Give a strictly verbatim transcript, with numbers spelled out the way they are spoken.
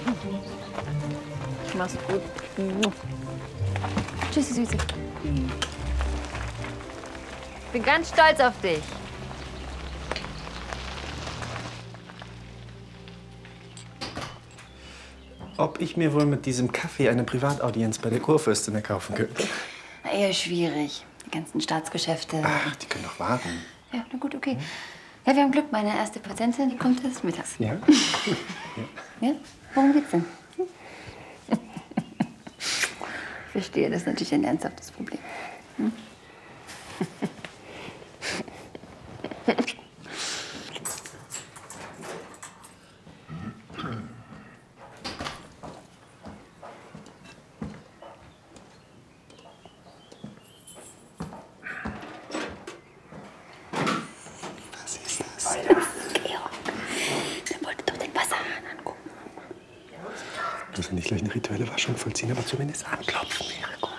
Mach's gut. Tschüssi, Süße. Ich bin ganz stolz auf dich. Ob ich mir wohl mit diesem Kaffee eine Privataudienz bei der Kurfürstin erkaufen könnte? Na, eher schwierig. Die ganzen Staatsgeschäfte. Ach, die können doch warten. Ja, na gut, okay. Ja, wir haben Glück. Meine erste Patientin, die kommt erst mittags. Ja? Ja? Worum geht's denn? Ich verstehe, das ist natürlich ein ernsthaftes Problem. Hm? Was ist das? Georg, der wollte doch den Wasserhahn angucken. Ich muss ja nicht gleich eine rituelle Waschung vollziehen, aber zumindest anklopfen wäre gut.